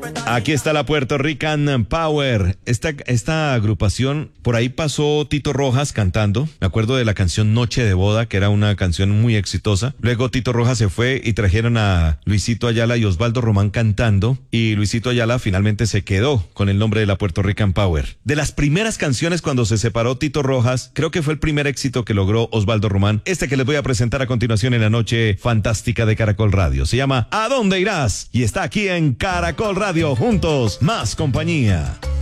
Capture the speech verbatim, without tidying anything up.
Aquí está la Puerto Rican Power. Esta, esta agrupación, por ahí pasó Tito Rojas cantando. Me acuerdo de la canción Noche de Boda, que era una canción muy exitosa. Luego Tito Rojas se fue y trajeron a Luisito Ayala y Osvaldo Román cantando. Y Luisito Ayala finalmente se quedó con el nombre de la Puerto Rican Power. De las primeras canciones cuando se separó Tito Rojas, creo que fue el primer éxito que logró Osvaldo Román. Este que les voy a presentar a continuación en la noche fantástica de Caracol Radio. Se llama ¿A dónde irás? Y está aquí en Caracol Radio. Juntos, más compañía.